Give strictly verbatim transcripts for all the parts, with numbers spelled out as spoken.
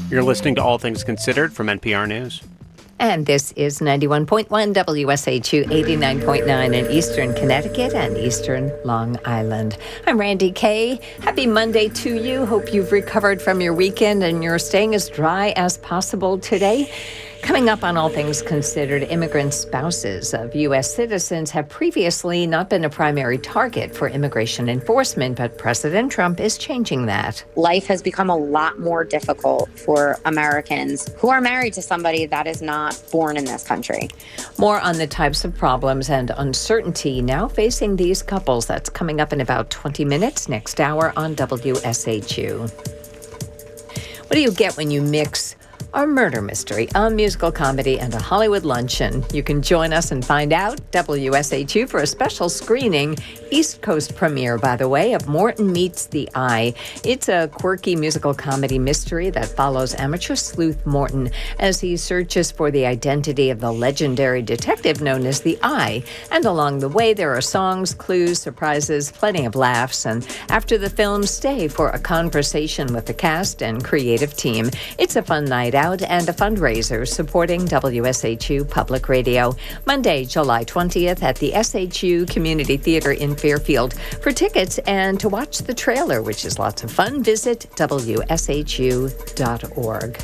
You're listening to All Things Considered from N P R News. And this is ninety-one point one W S H U, eighty-nine point nine in Eastern Connecticut and Eastern Long Island. I'm Randy Kay. Happy Monday to you. Hope you've recovered from your weekend and you're staying as dry as possible today. Coming up on All Things Considered, immigrant spouses of U S citizens have previously not been a primary target for immigration enforcement, but President Trump is changing that. Life has become a lot more difficult for Americans who are married to somebody that is not born in this country. More on the types of problems and uncertainty now facing these couples. That's coming up in about twenty minutes next hour on W S H U. What do you get when you mix a murder mystery, a musical comedy, and a Hollywood luncheon? You can join us and find out. W S H U for a special screening, East Coast premiere, by the way, of Morton Meets the Eye. It's a quirky musical comedy mystery that follows amateur sleuth Morton as he searches for the identity of the legendary detective known as the Eye. And along the way, there are songs, clues, surprises, plenty of laughs. And after the film, stay for a conversation with the cast and creative team. It's a fun night out and a fundraiser supporting W S H U Public Radio. Monday, July twentieth at the S H U Community Theater in Fairfield. For tickets and to watch the trailer, which is lots of fun, visit W S H U dot org.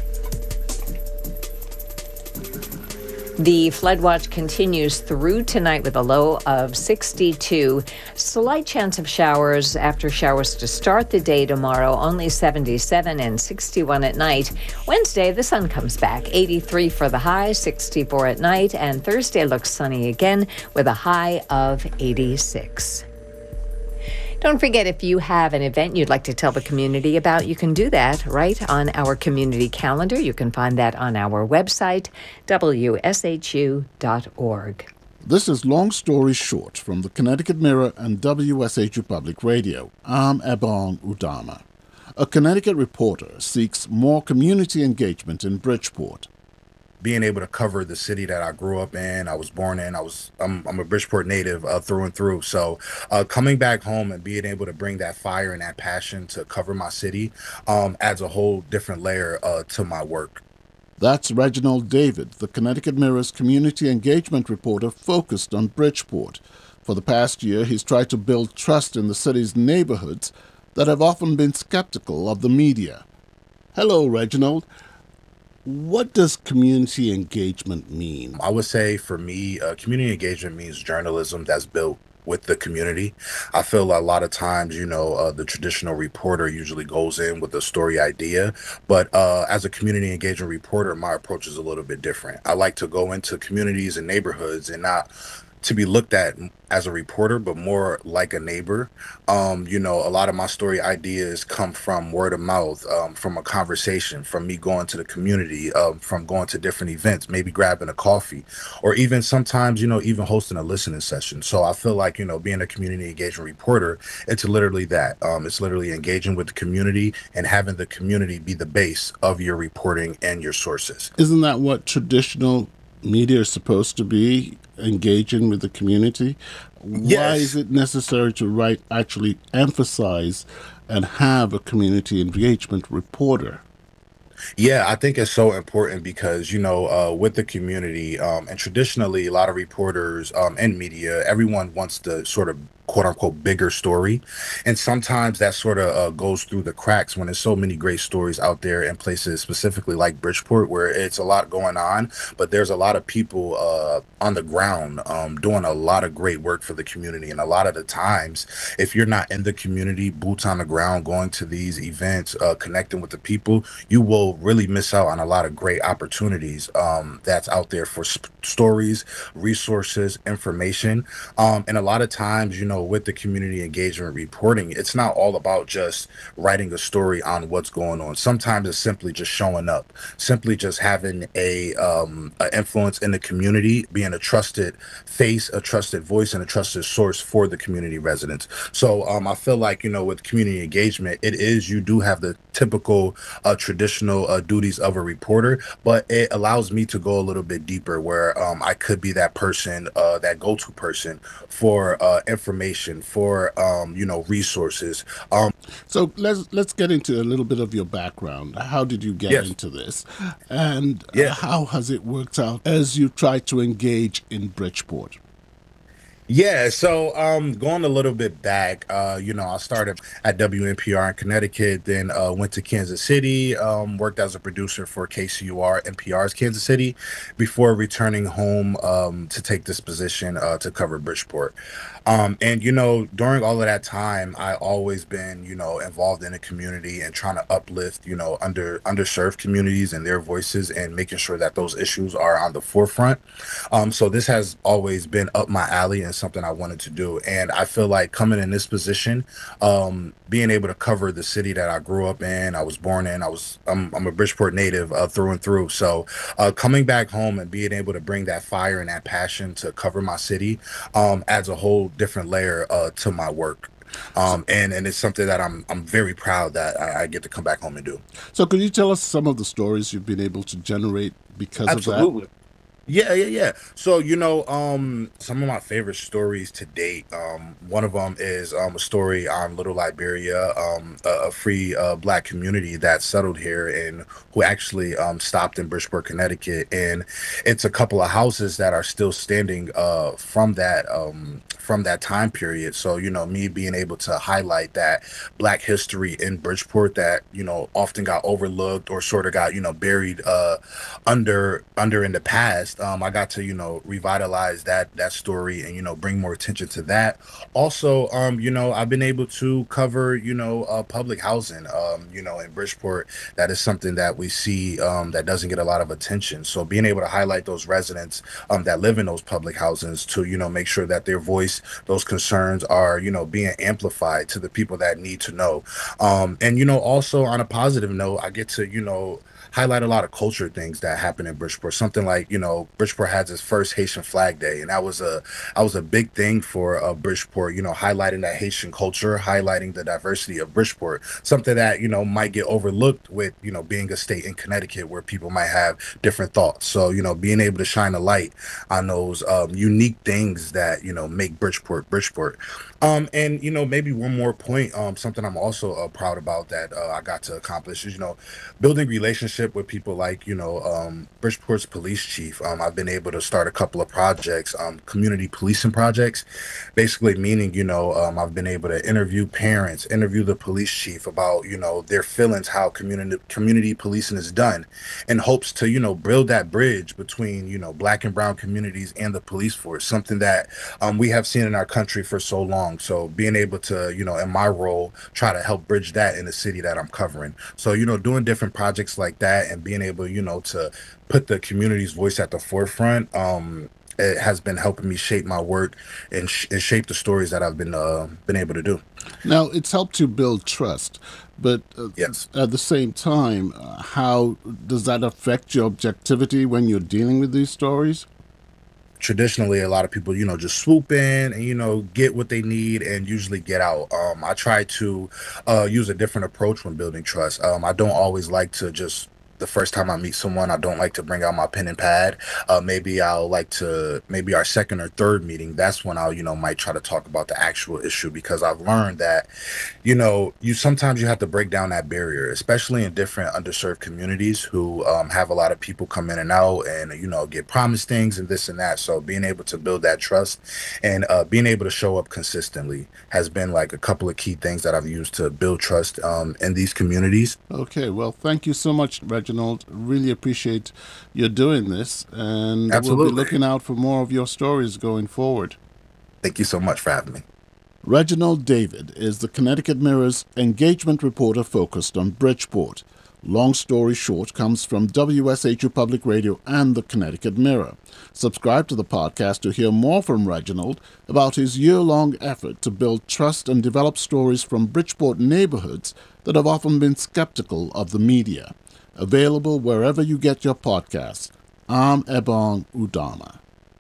The flood watch continues through tonight with a low of sixty-two. Slight chance of showers after showers to start the day tomorrow, only seventy-seven and sixty-one at night. Wednesday, the sun comes back, eighty-three for the high, sixty-four at night, and Thursday looks sunny again with a high of eighty-six. Don't forget, if you have an event you'd like to tell the community about, you can do that right on our community calendar. You can find that on our website, W S H U dot org. This is Long Story Short from the Connecticut Mirror and W S H U Public Radio. I'm Ebon Udama. A Connecticut reporter seeks more community engagement in Bridgeport. Being able to cover the city that I grew up in, I was born in, I was, I'm, I'm a Bridgeport native uh, through and through. So uh, coming back home and being able to bring that fire and that passion to cover my city um, adds a whole different layer uh, to my work. That's Reginald David, the Connecticut Mirror's community engagement reporter focused on Bridgeport. For the past year, he's tried to build trust in the city's neighborhoods that have often been skeptical of the media. Hello, Reginald. What does community engagement mean? I would say for me, uh, community engagement means journalism that's built with the community. I feel a lot of times, you know, uh, the traditional reporter usually goes in with a story idea, but uh, as a community engagement reporter, my approach is a little bit different. I like to go into communities and neighborhoods and not to be looked at as a reporter, but more like a neighbor. Um, you know, a lot of my story ideas come from word of mouth, um, from a conversation, from me going to the community, um, from going to different events, maybe grabbing a coffee, or even sometimes, you know, even hosting a listening session. So I feel like, you know, being a community engagement reporter, it's literally that. Um, it's literally engaging with the community and having the community be the base of your reporting and your sources. Isn't that what traditional media is supposed to be? Engaging with the community? Yes. Why is it necessary to write, actually emphasize and have a community engagement reporter? Yeah, I think it's so important because, you know, uh, with the community um, and traditionally a lot of reporters um, and media, everyone wants the sort of quote unquote bigger story. And sometimes that sort of uh, goes through the cracks when there's so many great stories out there in places specifically like Bridgeport, where it's a lot going on, but there's a lot of people uh, on the ground um, doing a lot of great work for the community. And a lot of the times, if you're not in the community, boots on the ground, going to these events, uh, connecting with the people, you will really miss out on a lot of great opportunities um, that's out there for sp- stories, resources, information. Um, and a lot of times, you know, with the community engagement reporting, it's not all about just writing a story on what's going on. Sometimes it's simply just showing up, simply just having a, um, a influence in the community, being a trusted face, a trusted voice, and a trusted source for the community residents. So um, I feel like, you know, with community engagement, it is, you do have the typical uh, traditional uh, duties of a reporter, but it allows me to go a little bit deeper where um, I could be that person, uh, that go-to person for uh, information information, for um, you know, resources. Um, So let's let's get into a little bit of your background. How did you get yes, into this, and uh, yeah. how has it worked out as you try to engage in Bridgeport? Yeah, so um going a little bit back, uh, you know, I started at W N P R in Connecticut, then uh went to Kansas City, um, worked as a producer for K C U R, N P R's Kansas City, before returning home um to take this position uh to cover Bridgeport. Um, and you know, during all of that time, I always been, you know, involved in the community and trying to uplift, you know, under underserved communities and their voices and making sure that those issues are on the forefront. Um, so this has always been up my alley and something I wanted to do. And I feel like coming in this position, um, being able to cover the city that I grew up in, I was born in, I was, I'm, I'm a Bridgeport native uh, through and through. So uh, coming back home and being able to bring that fire and that passion to cover my city um, adds a whole different layer uh, to my work. Um, and and it's something that I'm I'm very proud that I, I get to come back home and do. So could you tell us some of the stories you've been able to generate because of that? Absolutely. Yeah, yeah, yeah. So, you know, um, some of my favorite stories to date. Um, one of them is um, a story on Little Liberia, um, a, a free uh, Black community that settled here and who actually um, stopped in Bridgeport, Connecticut, and it's a couple of houses that are still standing uh, from that um, from that time period. So, you know, me being able to highlight that Black history in Bridgeport that you know often got overlooked or sort of got you know buried uh, under under in the past. Um, I got to, you know, revitalize that that story and, you know, bring more attention to that. Also, um, you know, I've been able to cover, you know, uh, public housing, um, you know, in Bridgeport. That is something that we see um, that doesn't get a lot of attention. So being able to highlight those residents um, that live in those public housings to, you know, make sure that their voice, those concerns are, you know, being amplified to the people that need to know. Um, and, you know, also on a positive note, I get to, you know, highlight a lot of culture things that happen in Bridgeport. Something like, you know, Bridgeport has its first Haitian Flag Day, and that was a that was a big thing for uh, Bridgeport. You know, highlighting that Haitian culture, highlighting the diversity of Bridgeport. Something that you know might get overlooked with you know being a state in Connecticut where people might have different thoughts. So you know, being able to shine a light on those um, unique things that you know make Bridgeport Bridgeport. Um, and you know, maybe one more point. Um, something I'm also uh, proud about that uh, I got to accomplish is you know building relationships with people like, you know, um, Bridgeport's police chief. Um, I've been able to start a couple of projects, um, community policing projects, basically meaning, you know, um, I've been able to interview parents, interview the police chief about, you know, their feelings, how community community policing is done, in hopes to, you know, build that bridge between, you know, Black and brown communities and the police force, something that um, we have seen in our country for so long. So being able to, you know, in my role, try to help bridge that in the city that I'm covering. So, you know, doing different projects like that and being able, you know, to put the community's voice at the forefront, um, it has been helping me shape my work and, sh- and shape the stories that I've been uh, been able to do. Now, it's helped to build trust, but uh, Yes. at the same time, uh, how does that affect your objectivity when you're dealing with these stories? Traditionally, a lot of people, you know, just swoop in and, you know, get what they need and usually get out. Um, I try to uh, use a different approach when building trust. Um, I don't always like to just the first time I meet someone, I don't like to bring out my pen and pad. Uh, maybe I'll like to, maybe our second or third meeting, that's when I'll, you know, might try to talk about the actual issue, because I've learned that, you know, you sometimes you have to break down that barrier, especially in different underserved communities who um, have a lot of people come in and out and, you know, get promised things and this and that. So being able to build that trust and uh, being able to show up consistently has been like a couple of key things that I've used to build trust um, in these communities. Okay, well, thank you so much, Reginald. Really appreciate you doing this, and we'll be Absolutely. looking out for more of your stories going forward. Thank you so much for having me. Reginald David is the Connecticut Mirror's engagement reporter focused on Bridgeport. Long Story Short comes from W S H U Public Radio and the Connecticut Mirror. Subscribe to the podcast to hear more from Reginald about his year-long effort to build trust and develop stories from Bridgeport neighborhoods that have often been skeptical of the media. Available wherever you get your podcasts. I'm Ebong Udama.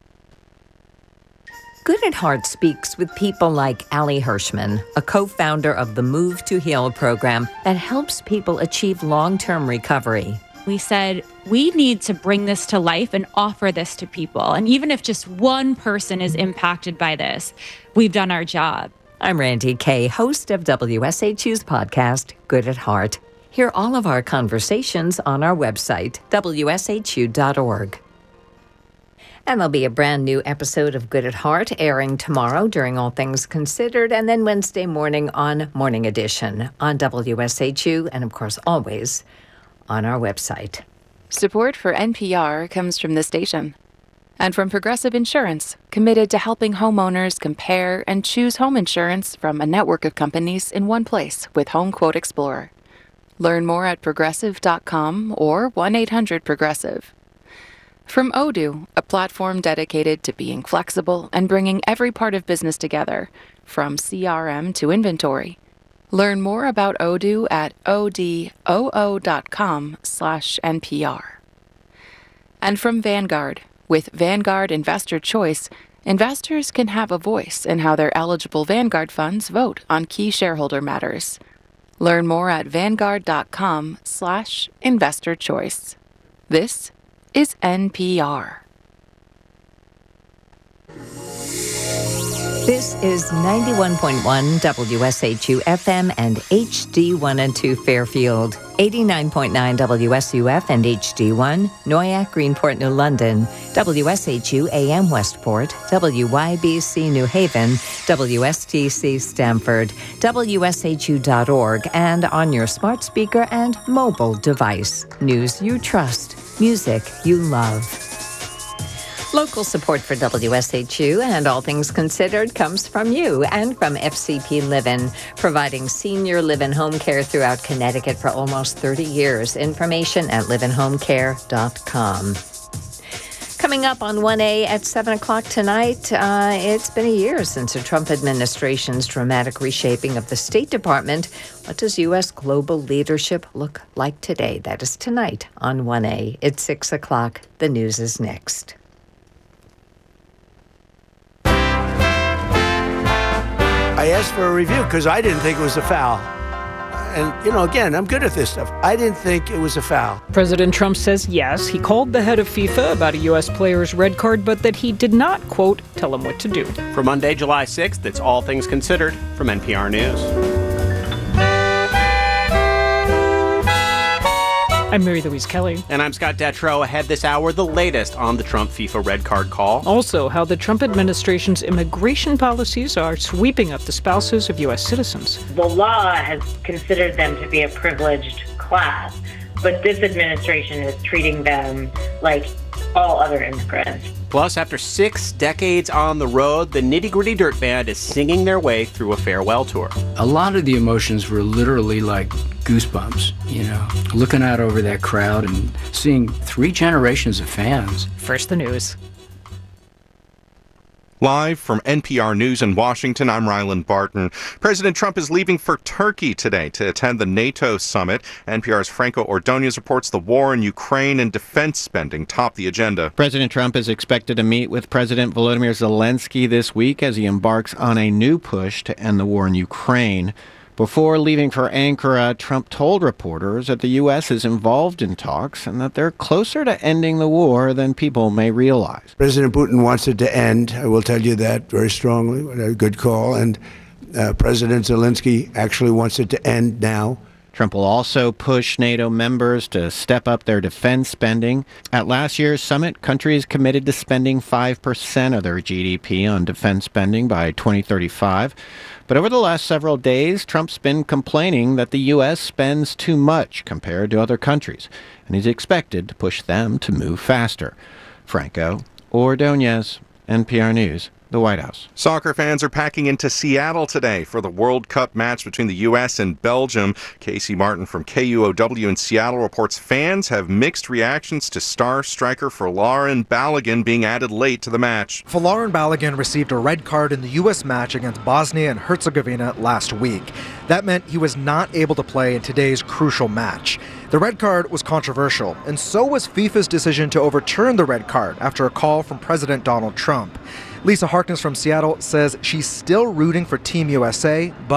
Good at Heart speaks with people like Ali Hirschman, a co-founder of the Move to Heal program that helps people achieve long-term recovery. We said, we need to bring this to life and offer this to people. And even if just one person is impacted by this, we've done our job. I'm Randy Kay, host of W S H U's podcast, Good at Heart. Hear all of our conversations on our website, W S H U dot org. And there'll be a brand new episode of Good at Heart airing tomorrow during All Things Considered, and then Wednesday morning on Morning Edition on W S H U, and of course always on our website. Support for N P R comes from the station and from Progressive Insurance, committed to helping homeowners compare and choose home insurance from a network of companies in one place with Home Quote Explorer. Learn more at progressive dot com or one eight hundred progressive. From Odoo, a platform dedicated to being flexible and bringing every part of business together, from C R M to inventory. Learn more about Odoo at odoo dot com slash N P R. And from Vanguard, with Vanguard Investor Choice, investors can have a voice in how their eligible Vanguard funds vote on key shareholder matters. Learn more at vanguard dot com slash investor choice. This is N P R. This is ninety-one point one W S H U F M and H D one and two Fairfield, eighty-nine point nine W S U F and H D one, Noyak, Greenport, New London, W S H U A M Westport, W Y B C New Haven, W S T C Stamford, W S H U dot org, and on your smart speaker and mobile device. News you trust. Music you love. Local support for W S H U and All Things Considered comes from you and from F C P Livin', providing senior live-in home care throughout Connecticut for almost thirty years. Information at live in home care dot com. Coming up on one A at seven o'clock tonight, uh, it's been a year since the Trump administration's dramatic reshaping of the State Department. What does U S global leadership look like today? That is tonight on one A. It's six o'clock. The news is next. I asked for a review because I didn't think it was a foul. And, you know, again, I'm good at this stuff. I didn't think it was a foul. President Trump says yes, he called the head of FIFA about a U S player's red card, but that he did not, quote, tell him what to do. For Monday, July sixth, it's All Things Considered from N P R News. I'm Mary Louise Kelly. And I'm Scott Detrow. Ahead this hour, the latest on the Trump FIFA red card call. Also, how the Trump administration's immigration policies are sweeping up the spouses of U S citizens. The law has considered them to be a privileged class, but this administration is treating them like all other immigrants. Plus, after six decades on the road, the Nitty Gritty Dirt Band is singing their way through a farewell tour. A lot of the emotions were literally like goosebumps, you know, looking out over that crowd and seeing three generations of fans. First, the news. Live from N P R News in Washington, I'm Ryland Barton. President Trump is leaving for Turkey today to attend the NATO summit. N P R's Franco Ordonez reports the war in Ukraine and defense spending top the agenda. President Trump is expected to meet with President Volodymyr Zelensky this week as he embarks on a new push to end the war in Ukraine. Before leaving for Ankara, Trump told reporters that the U S is involved in talks and that they're closer to ending the war than people may realize. President Putin wants it to end. I will tell you that very strongly. A good call. And uh, President Zelensky actually wants it to end now. Trump will also push NATO members to step up their defense spending. At last year's summit, countries committed to spending five percent of their G D P on defense spending by twenty thirty-five. But over the last several days, Trump's been complaining that the U S spends too much compared to other countries, and he's expected to push them to move faster. Franco Ordonez, N P R News, the White House. Soccer fans are packing into Seattle today for the World Cup match between the U S and Belgium. Casey Martin from K U O W in Seattle reports fans have mixed reactions to star striker Folarin Balogun being added late to the match. Folarin Balogun received a red card in the U S match against Bosnia and Herzegovina last week. That meant he was not able to play in today's crucial match. The red card was controversial, and so was FIFA's decision to overturn the red card after a call from President Donald Trump. Lisa Harkness from Seattle says she's still rooting for Team U S A, but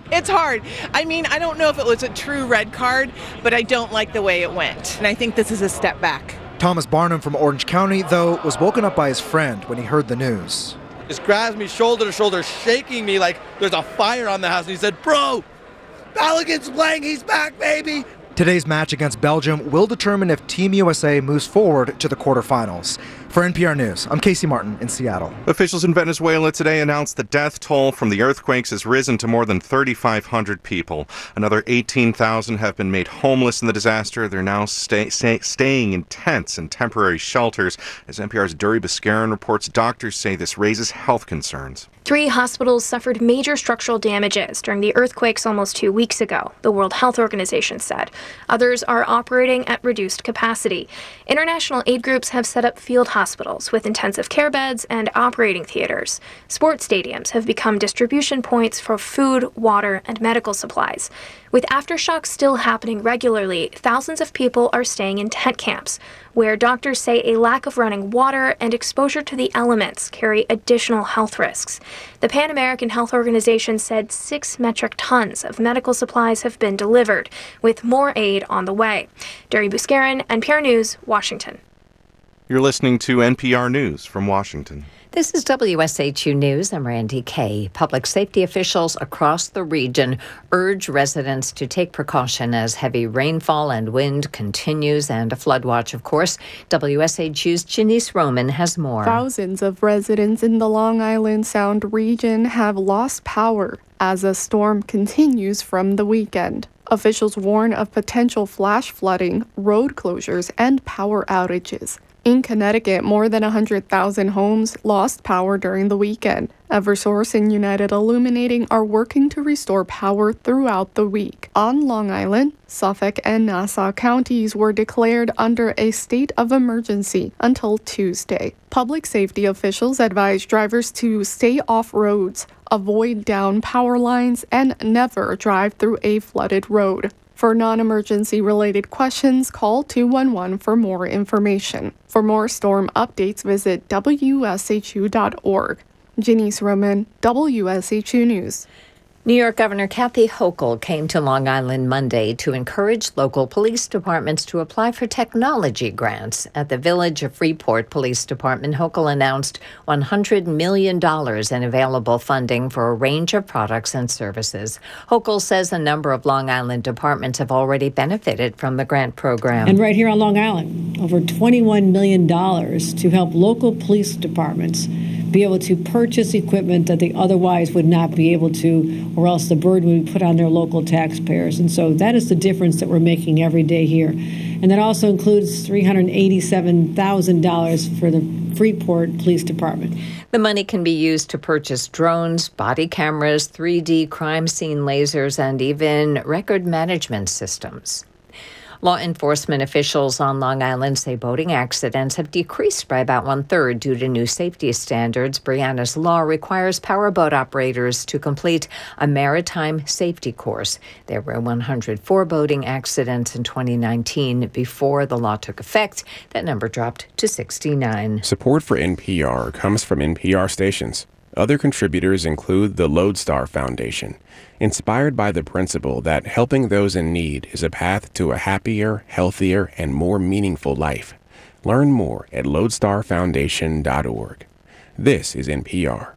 It's hard. I mean, I don't know if it was a true red card, but I don't like the way it went. And I think this is a step back. Thomas Barnum from Orange County, though, was woken up by his friend when he heard the news. Just grabs me shoulder to shoulder, shaking me like there's a fire on the house. And he said, bro, Balogun's playing, he's back, baby. Today's match against Belgium will determine if Team U S A moves forward to the quarterfinals. For N P R News, I'm Casey Martin in Seattle. Officials in Venezuela today announced the death toll from the earthquakes has risen to more than thirty-five hundred people. Another eighteen thousand have been made homeless in the disaster. They're now stay, stay, staying in tents and temporary shelters. As N P R's Duri Bascarin reports, doctors say this raises health concerns. Three hospitals suffered major structural damages during the earthquakes almost two weeks ago, the World Health Organization said. Others are operating at reduced capacity. International aid groups have set up field hospitals with intensive care beds and operating theaters. Sports stadiums have become distribution points for food, water, and medical supplies. With aftershocks still happening regularly, thousands of people are staying in tent camps, where doctors say a lack of running water and exposure to the elements carry additional health risks. The Pan American Health Organization said six metric tons of medical supplies have been delivered, with more aid on the way. Duri Bascarin, N P R News, Washington. You're listening to N P R News from Washington. This is W S H U News. I'm Randy Kay. Public safety officials across the region urge residents to take precaution as heavy rainfall and wind continues, and a flood watch, of course. W S H U's Janice Roman has more. Thousands of residents in the Long Island Sound region have lost power as a storm continues from the weekend. Officials warn of potential flash flooding, road closures, and power outages. In Connecticut, more than one hundred thousand homes lost power during the weekend. Eversource and United Illuminating are working to restore power throughout the week. On Long Island, Suffolk and Nassau counties were declared under a state of emergency until Tuesday. Public safety officials advise drivers to stay off roads, avoid down power lines, and never drive through a flooded road. For non-emergency related questions, call two one one for more information. For more storm updates, visit W S H U dot org. Janice Roman, W S H U News. New York Governor Kathy Hochul came to Long Island Monday to encourage local police departments to apply for technology grants. At the Village of Freeport Police Department, Hochul announced one hundred million dollars in available funding for a range of products and services. Hochul says a number of Long Island departments have already benefited from the grant program. And right here on Long Island, over twenty-one million dollars to help local police departments be able to purchase equipment that they otherwise would not be able to, or else the burden would be put on their local taxpayers. And so that is the difference that we're making every day here. And that also includes three hundred eighty-seven thousand dollars for the Freeport Police Department. The money can be used to purchase drones, body cameras, three D crime scene lasers, and even record management systems. Law enforcement officials on Long Island say boating accidents have decreased by about one-third due to new safety standards. Brianna's Law requires powerboat operators to complete a maritime safety course. There were one hundred four boating accidents in twenty nineteen. Before the law took effect, that number dropped to sixty-nine. Support for N P R comes from N P R stations. Other contributors include the Lodestar Foundation, inspired by the principle that helping those in need is a path to a happier, healthier, and more meaningful life. Learn more at lodestar foundation dot org. This is N P R.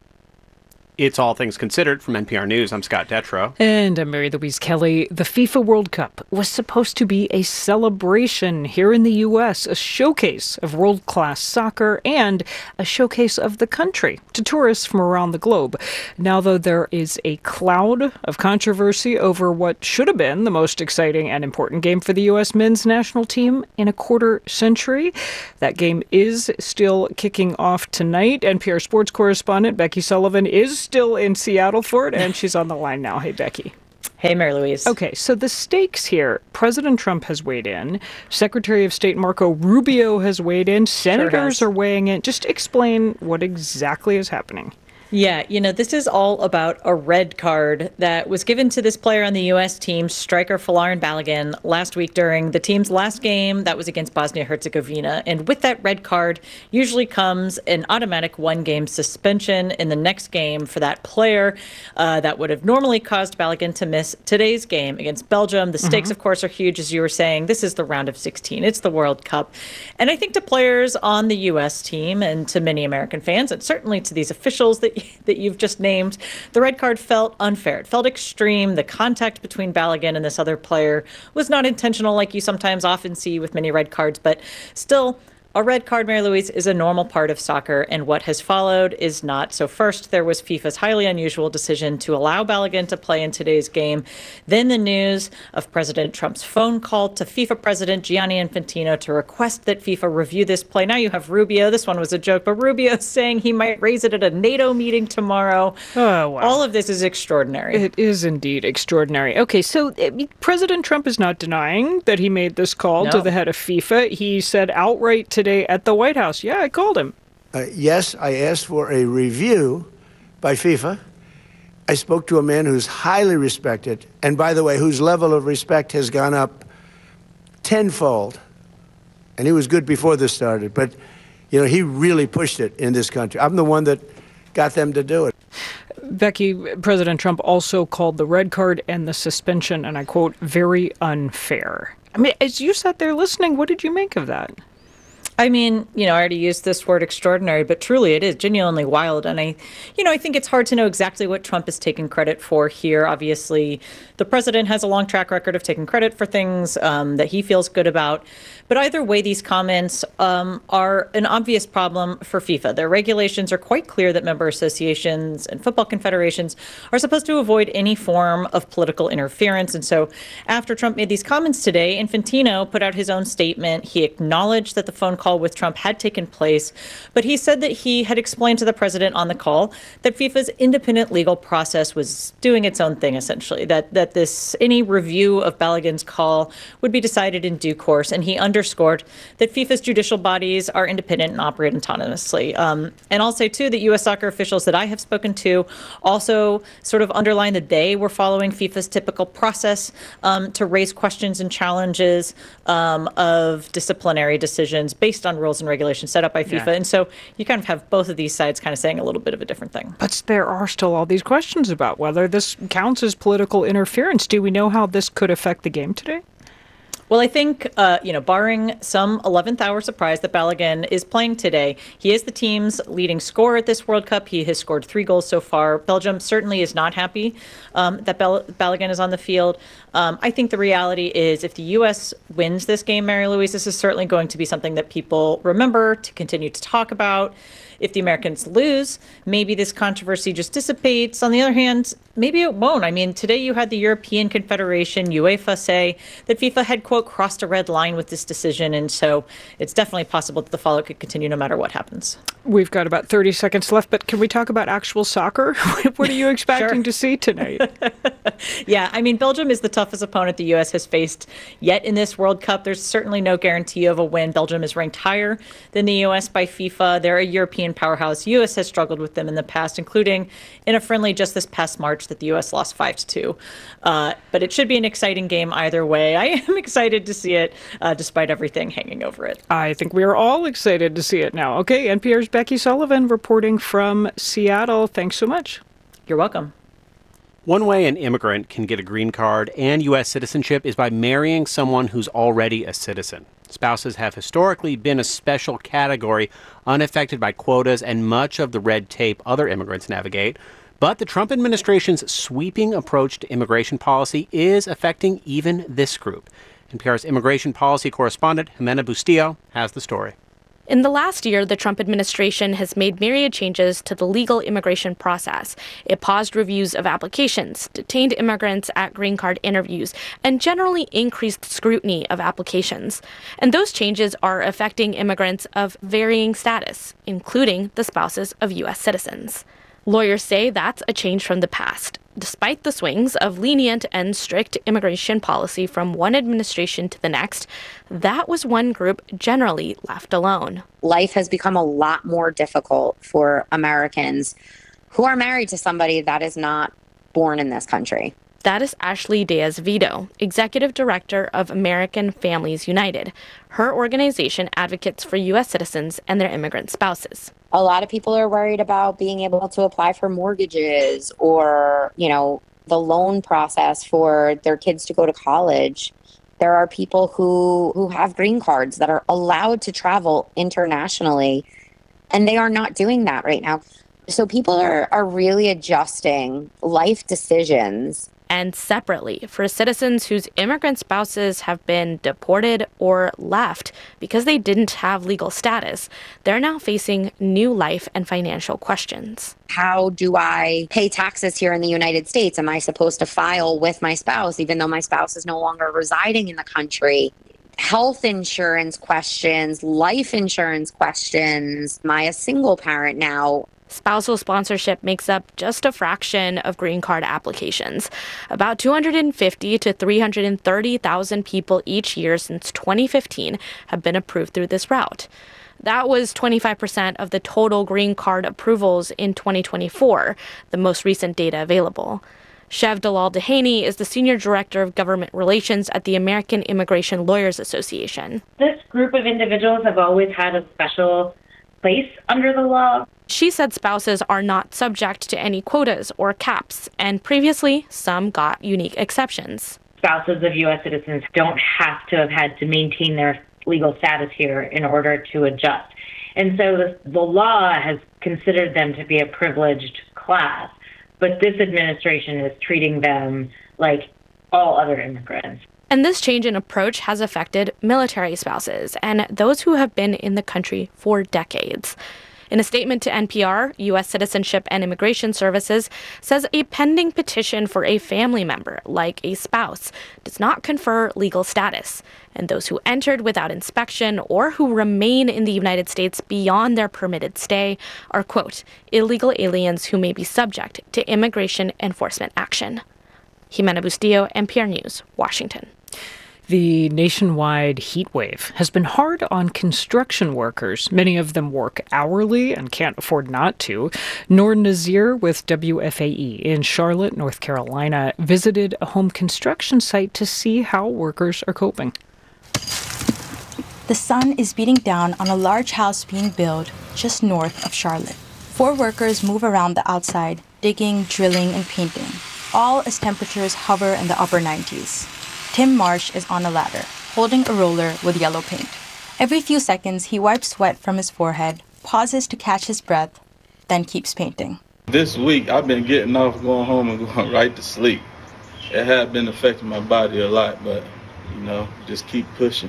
It's All Things Considered from N P R News. I'm Scott Detrow. And I'm Mary Louise Kelly. The FIFA World Cup was supposed to be a celebration here in the U S, a showcase of world-class soccer and a showcase of the country to tourists from around the globe. Now, though, there is a cloud of controversy over what should have been the most exciting and important game for the U S men's national team in a quarter century. That game is still kicking off tonight. N P R sports correspondent Becky Sullivan is still in Seattle for it, and she's on the line now. Hey, Becky. Hey, Mary Louise. Okay, so the stakes here. President Trump has weighed in. Secretary of State Marco Rubio has weighed in. Senators sure are weighing in. Just explain what exactly is happening. Yeah, you know, this is all about a red card that was given to this player on the U S team, striker Folarin Balogun, last week during the team's last game that was against Bosnia-Herzegovina. And with that red card usually comes an automatic one-game suspension in the next game for that player. Uh, that would have normally caused Balogun to miss today's game against Belgium. The stakes, mm-hmm. of course, are huge, as you were saying. This is the round of sixteen. It's the World Cup. And I think to players on the U S team and to many American fans, and certainly to these officials that that you've just named, the red card felt unfair. It felt extreme. The contact between Balogun and this other player was not intentional, like you sometimes often see with many red cards, but still, a red card, Mary Louise, is a normal part of soccer, and what has followed is not. So first, there was FIFA's highly unusual decision to allow Balogun to play in today's game. Then the news of President Trump's phone call to FIFA President Gianni Infantino to request that FIFA review this play. Now you have Rubio. This one was a joke, but Rubio saying he might raise it at a NATO meeting tomorrow. Oh, wow. All of this is extraordinary. It is indeed extraordinary. Okay, so I mean, President Trump is not denying that he made this call No. to the head of FIFA. He said outright today at the White House, yeah, I called him. Uh, yes, I asked for a review by FIFA. I spoke to a man who's highly respected, and by the way, whose level of respect has gone up tenfold. And he was good before this started, but, you know, he really pushed it in this country. I'm the one that got them to do it. Becky, President Trump also called the red card and the suspension, and I quote, very unfair. I mean, as you sat there listening, what did you make of that? I mean, you know, I already used this word extraordinary, but truly it is genuinely wild. And I, you know, I think it's hard to know exactly what Trump is taking credit for here. Obviously, the president has a long track record of taking credit for things um, that he feels good about. But either way, these comments um, are an obvious problem for FIFA. Their regulations are quite clear that member associations and football confederations are supposed to avoid any form of political interference. And so after Trump made these comments today, Infantino put out his own statement. He acknowledged that the phone call with Trump had taken place, but he said that he had explained to the president on the call that FIFA's independent legal process was doing its own thing, essentially, that that this any review of Balogun's call would be decided in due course. And he underscored that FIFA's judicial bodies are independent and operate autonomously. Um, and I'll say, too, that U S soccer officials that I have spoken to also sort of underline that they were following FIFA's typical process um, to raise questions and challenges um, of disciplinary decisions based on rules and regulations set up by FIFA. Yeah. And so you kind of have both of these sides kind of saying a little bit of a different thing. But there are still all these questions about whether this counts as political interference. Do we know how this could affect the game today? Well, I think, uh, you know, barring some eleventh hour surprise that Balogun is playing today, he is the team's leading scorer at this World Cup. He has scored three goals so far. Belgium certainly is not happy um, that Bal- Balogun is on the field. Um, I think the reality is if the U S wins this game, Mary Louise, this is certainly going to be something that people remember, to continue to talk about. If the Americans lose, maybe this controversy just dissipates. On the other hand, maybe it won't. I mean, today you had the European Confederation, UEFA, say that FIFA had, quote, crossed a red line with this decision. And so it's definitely possible that the fallout could continue no matter what happens. We've got about thirty seconds left, but can we talk about actual soccer? What are you expecting Sure. to see tonight? Yeah, I mean, Belgium is the toughest opponent the U S has faced yet in this World Cup. There's certainly no guarantee of a win. Belgium is ranked higher than the U S by FIFA. They're a European powerhouse. U S has struggled with them in the past, including in a friendly just this past March that the U S lost five to two. Uh, but it should be an exciting game either way. I am excited to see it, uh, despite everything hanging over it. I think we are all excited to see it now. Okay, N P R's Becky Sullivan reporting from Seattle. Thanks so much. You're welcome. One way an immigrant can get a green card and U S citizenship is by marrying someone who's already a citizen. Spouses have historically been a special category, unaffected by quotas and much of the red tape other immigrants navigate. But the Trump administration's sweeping approach to immigration policy is affecting even this group. N P R's immigration policy correspondent Jimena Bustillo has the story. In the last year, the Trump administration has made myriad changes to the legal immigration process. It paused reviews of applications, detained immigrants at green card interviews, and generally increased scrutiny of applications. And those changes are affecting immigrants of varying status, including the spouses of U S citizens. Lawyers say that's a change from the past. Despite the swings of lenient and strict immigration policy from one administration to the next, that was one group generally left alone. Life has become a lot more difficult for Americans who are married to somebody that is not born in this country. That is Ashley Diaz-Vito, Executive Director of American Families United. Her organization advocates for U S citizens and their immigrant spouses. A lot of people are worried about being able to apply for mortgages or, you know, the loan process for their kids to go to college. There are people who, who have green cards that are allowed to travel internationally, and they are not doing that right now. So people are, are really adjusting life decisions. And separately, for citizens whose immigrant spouses have been deported or left because they didn't have legal status, they're now facing new life and financial questions. How do I pay taxes here in the United States? Am I supposed to file with my spouse, even though my spouse is no longer residing in the country? Health insurance questions, life insurance questions. Am I a single parent now? Spousal sponsorship makes up just a fraction of green card applications. About two hundred fifty to three hundred thirty thousand people each year since twenty fifteen have been approved through this route. That was twenty-five percent of the total green card approvals in twenty twenty-four, the most recent data available. Chev Dalal Dehaney is the Senior Director of Government Relations at the American Immigration Lawyers Association. This group of individuals have always had a special place under the law. She said spouses are not subject to any quotas or caps, and previously, some got unique exceptions. Spouses of U S citizens don't have to have had to maintain their legal status here in order to adjust. And so the, the law has considered them to be a privileged class, but this administration is treating them like all other immigrants. And this change in approach has affected military spouses and those who have been in the country for decades. In a statement to N P R, U S Citizenship and Immigration Services says a pending petition for a family member, like a spouse, does not confer legal status. And those who entered without inspection or who remain in the United States beyond their permitted stay are, quote, illegal aliens who may be subject to immigration enforcement action. Jimena Bustillo, N P R News, Washington. The nationwide heat wave has been hard on construction workers. Many of them work hourly and can't afford not to. Noor Nazir with W F A E in Charlotte, North Carolina, visited a home construction site to see how workers are coping. The sun is beating down on a large house being built just north of Charlotte. Four workers move around the outside, digging, drilling, and painting, all as temperatures hover in the upper nineties. Tim Marsh is on a ladder, holding a roller with yellow paint. Every few seconds, he wipes sweat from his forehead, pauses to catch his breath, then keeps painting. This week, I've been getting off, going home, and going right to sleep. It had been affecting my body a lot, but, you know, just keep pushing.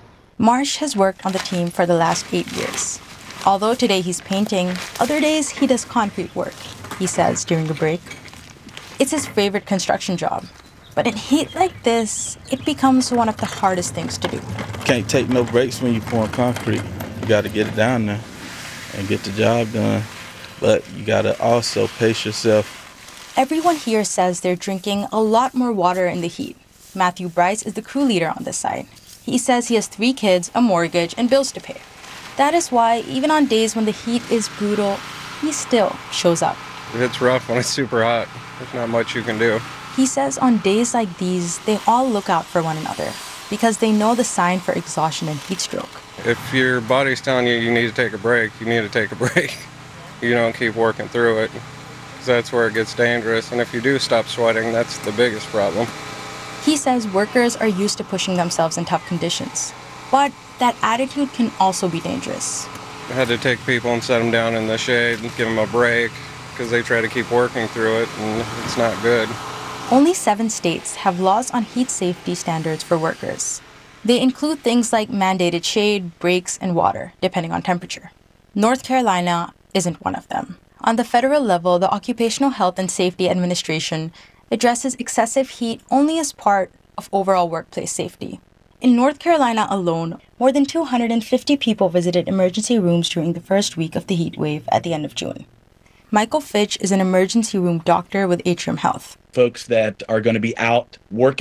Marsh has worked on the team for the last eight years. Although today he's painting, other days he does concrete work, he says during a break. It's his favorite construction job. But in heat like this, it becomes one of the hardest things to do. Can't take no breaks when you're pouring concrete. You got to get it down there and get the job done. But you got to also pace yourself. Everyone here says they're drinking a lot more water in the heat. Matthew Bryce is the crew leader on this side. He says he has three kids, a mortgage, and bills to pay. That is why, even on days when the heat is brutal, he still shows up. It's rough when it's super hot. There's not much you can do. He says on days like these, they all look out for one another because they know the sign for exhaustion and heat stroke. If your body's telling you you need to take a break, you need to take a break. You don't keep working through it, because that's where it gets dangerous. And if you do stop sweating, that's the biggest problem. He says workers are used to pushing themselves in tough conditions, but that attitude can also be dangerous. I had to take people and set them down in the shade and give them a break because they try to keep working through it, and it's not good. Only seven states have laws on heat safety standards for workers. They include things like mandated shade, breaks, and water, depending on temperature. North Carolina isn't one of them. On the federal level, the Occupational Health and Safety Administration addresses excessive heat only as part of overall workplace safety. In North Carolina alone, more than two hundred fifty people visited emergency rooms during the first week of the heat wave at the end of June. Michael Fitch is an emergency room doctor with Atrium Health. Folks that are going to be out working